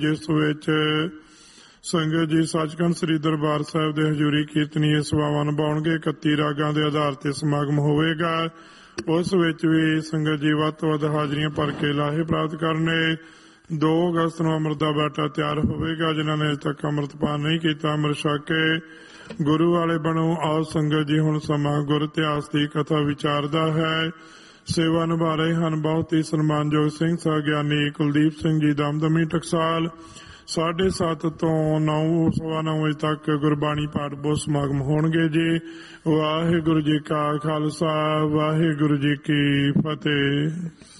ਜਿਸ ਵਿੱਚ ਸੰਗਤ ਜੀ ਸੱਚਖੰਡ ਸ੍ਰੀ ਦਰਬਾਰ ਸਾਹਿਬ ਦੇ ਹਜ਼ੂਰੀ ਕੀਰਤਨੀਏ ਸੇਵਾਵਾਂ ਨਿਭਾਉਣਗੇ। 31 ਰਾਗਾਂ ਦੇ ਆਧਾਰ ਤੇ ਸਮਾਗਮ ਹੋਵੇਗਾ। ਉਸ ਵਿੱਚ ਵੀ ਸੰਗਤ ਜੀ ਵੱਧ ਤੋਂ ਵੱਧ ਹਾਜ਼ਰੀਆਂ ਭਰ ਕੇ ਲਾਹੇ ਪ੍ਰਾਪਤ ਕਰਨੇ। 2 ਅਗਸਤ ਨੂੰ ਅੰਮ੍ਰਿਤ ਦਾ ਬਾਟਾ ਤਿਆਰ ਹੋਵੇਗਾ। ਜਿਨ੍ਹਾਂ ਨੇ ਅਜੇ ਤੱਕ ਅੰਮ੍ਰਿਤਪਾਨ ਨਹੀਂ ਕੀਤਾ, ਅੰਮ੍ਰਿਤ ਛਕ ਕੇ ਗੁਰੂ ਵਾਲੇ ਬਣੋ। ਆਓ ਸੰਗਤ ਜੀ, ਹੁਣ ਸਮਾਂ ਗੁਰ ਇਤਿਹਾਸ ਦੀ ਕਥਾ ਵਿਚਾਰਦਾ ਹੈ। ਸੇਵਾ ਨਿਭਾ ਰਹੇ ਹਨ ਬਹੁਤ ਹੀ ਸਨਮਾਨਯੋਗ ਸਿੰਘ ਸਾਹਿਬ ਗਿਆਨੀ ਕੁਲਦੀਪ ਸਿੰਘ ਜੀ ਦਮਦਮੀ ਟਕਸਾਲ। 7:30 ਤੋਂ 9:15 ਵਜੇ ਤੱਕ ਗੁਰਬਾਣੀ ਪਾਠ ਬਹੁਤ ਸਮਾਗਮ ਹੋਣਗੇ ਜੀ। ਵਾਹਿਗੁਰੂ ਜੀ ਕਾ ਖਾਲਸਾ, ਵਾਹਿਗੁਰੂ ਜੀ ਕੀ ਫਤਿਹ।